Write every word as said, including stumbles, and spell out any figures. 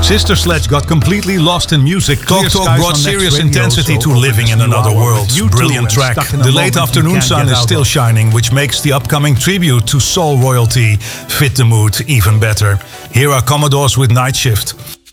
Sister Sledge got completely lost in music. Talk Talk brought serious intensity to Living in Another World. Brilliant track. The late afternoon sun is still shining, which makes the upcoming tribute to soul royalty fit the mood even better. Here are Commodores with Night Shift.